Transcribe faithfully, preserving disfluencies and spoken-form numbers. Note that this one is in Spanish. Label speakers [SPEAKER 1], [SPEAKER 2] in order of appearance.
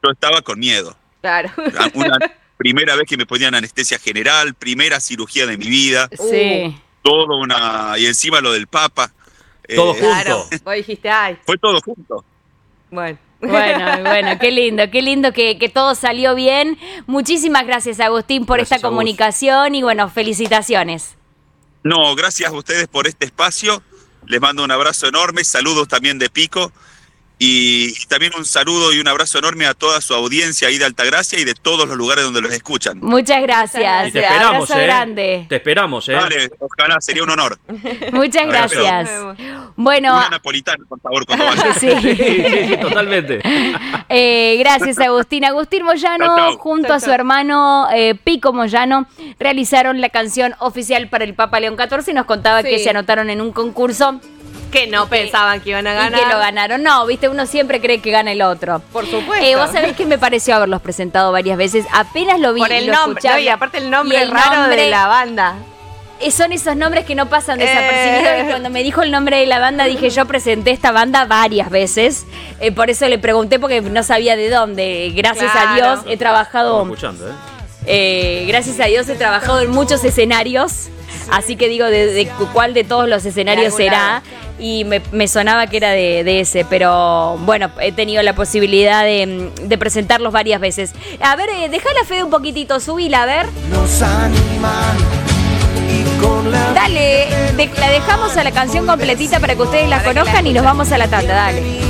[SPEAKER 1] yo estaba con miedo.
[SPEAKER 2] Claro.
[SPEAKER 1] Una primera vez que me ponían anestesia general, primera cirugía de mi vida.
[SPEAKER 3] Sí.
[SPEAKER 1] Todo una... Y encima lo del Papa.
[SPEAKER 4] Todo
[SPEAKER 1] Eh,
[SPEAKER 4] junto.
[SPEAKER 2] Claro. Vos dijiste, ay,
[SPEAKER 1] Fue todo junto.
[SPEAKER 2] bueno.
[SPEAKER 3] Bueno, bueno, qué lindo, qué lindo que, que todo salió bien. Muchísimas gracias, Agustín, por
[SPEAKER 4] Gracias
[SPEAKER 3] esta
[SPEAKER 4] a vos.
[SPEAKER 3] comunicación y bueno, felicitaciones.
[SPEAKER 1] No, gracias a ustedes por este espacio. Les mando un abrazo enorme, saludos también de Pico. Y también un saludo y un abrazo enorme a toda su audiencia ahí de Altagracia y de todos los lugares donde los escuchan.
[SPEAKER 3] Muchas gracias.
[SPEAKER 4] Y te esperamos,
[SPEAKER 3] Abrazo
[SPEAKER 4] ¿eh?
[SPEAKER 3] grande.
[SPEAKER 4] Te esperamos, ¿eh?
[SPEAKER 1] Vale, ojalá, sería un honor.
[SPEAKER 3] Muchas
[SPEAKER 1] Abrazo.
[SPEAKER 3] gracias.
[SPEAKER 2] Nos
[SPEAKER 3] Bueno,
[SPEAKER 1] Una napolitana, por favor, cuando vaya.
[SPEAKER 3] sí.
[SPEAKER 4] Sí, sí, sí, totalmente.
[SPEAKER 3] Eh, gracias, Agustín. Agustín Moyano,
[SPEAKER 1] Chau, chau.
[SPEAKER 3] junto
[SPEAKER 2] Chau,
[SPEAKER 3] a su
[SPEAKER 2] chau.
[SPEAKER 3] hermano eh, Pico Moyano, realizaron la canción oficial para el Papa León catorce y nos contaba
[SPEAKER 2] Sí.
[SPEAKER 3] que se anotaron en un concurso
[SPEAKER 2] Que no pensaban que iban a
[SPEAKER 3] y
[SPEAKER 2] ganar.
[SPEAKER 3] que lo ganaron. No, viste, uno siempre cree que gana el otro.
[SPEAKER 2] Por supuesto.
[SPEAKER 3] Eh, vos sabés que me pareció haberlos presentado varias veces. Apenas lo vi.
[SPEAKER 2] Por el
[SPEAKER 3] lo
[SPEAKER 2] nombre.
[SPEAKER 3] escuchaba,
[SPEAKER 2] No, y aparte el nombre
[SPEAKER 3] y el
[SPEAKER 2] raro
[SPEAKER 3] nombre-
[SPEAKER 2] de la banda.
[SPEAKER 3] Eh, Son esos nombres que no pasan desapercibidos.
[SPEAKER 2] Eh.
[SPEAKER 3] Y cuando me dijo el nombre de la banda, dije, yo presenté esta banda varias veces. Eh, por eso le pregunté, porque no sabía de dónde. Gracias a
[SPEAKER 2] Claro.
[SPEAKER 3] Dios he trabajado.
[SPEAKER 4] Estamos escuchando, ¿eh?
[SPEAKER 3] Eh, gracias a Dios he trabajado en muchos escenarios, así que digo de, de cuál de todos los escenarios
[SPEAKER 2] De algún
[SPEAKER 3] será,
[SPEAKER 2] lado.
[SPEAKER 3] y me, me sonaba que era de, de ese, pero bueno, he tenido la posibilidad de, de presentarlos varias veces. A ver, eh, dejala Fede un poquitito, subila, a ver.
[SPEAKER 5] Nos animan y con la
[SPEAKER 3] Dale, de- la dejamos a la canción completita para que ustedes la conozcan y nos vamos a la tanda, dale.